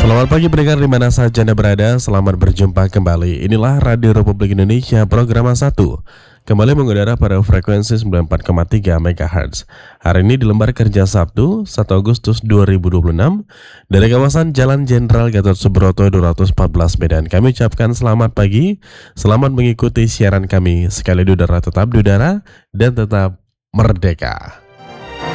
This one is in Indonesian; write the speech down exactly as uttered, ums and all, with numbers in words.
Selamat pagi pendengar di mana saja Anda berada, selamat berjumpa kembali. Inilah Radio Republik Indonesia program satu. Kembali mengudara pada frekuensi sembilan puluh empat koma tiga megahertz. Hari ini di lembar kerja Sabtu, satu Agustus dua ribu dua puluh enam, dari kawasan Jalan Jenderal Gatot Subroto dua ratus empat belas Medan. Kami ucapkan selamat pagi, selamat mengikuti siaran kami. Sekali di udara tetap di udara dan tetap merdeka.